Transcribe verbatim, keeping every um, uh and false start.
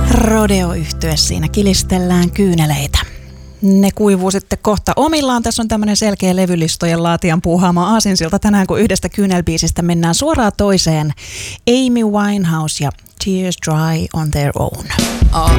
Rodeo-yhtye siinä kilistellään kyyneleitä. Ne kuivuu sitten kohta omillaan. Tässä on tämmöinen selkeä levylistojen laatijan puuhaama aasinsilta tänään, kun yhdestä kyynelbiisistä mennään suoraan toiseen. Amy Winehouse ja Tears Dry on Their Own. Oh.